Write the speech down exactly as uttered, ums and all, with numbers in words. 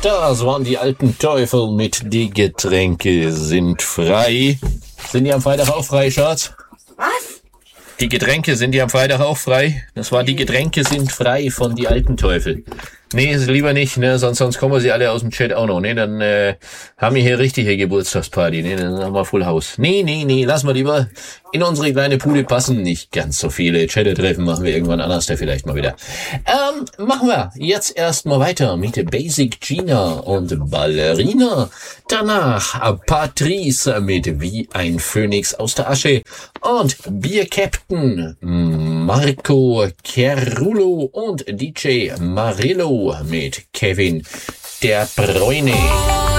Das waren die alten Teufel mit Die Getränke sind frei. Sind die am Freitag auch frei, Schatz? Was? Die Getränke, sind die am Freitag auch frei? Das war Die Getränke sind frei von Die alten Teufel. Nee, lieber nicht, ne, sonst, sonst kommen sie alle aus dem Chat auch noch, ne, dann, äh, haben wir hier richtige Geburtstagsparty, ne, dann haben wir Full House. Nee, nee, nee, lass mal lieber in unsere kleine Bude passen, nicht ganz so viele Chat-Treffen machen wir irgendwann anders, da vielleicht mal wieder. Ähm, machen wir jetzt erstmal weiter mit Basic Gina und Ballerina. Danach Patrice mit Wie ein Phönix aus der Asche und Bier Captain Marco Cerullo und D J Marillo mit Kevin der Bräune.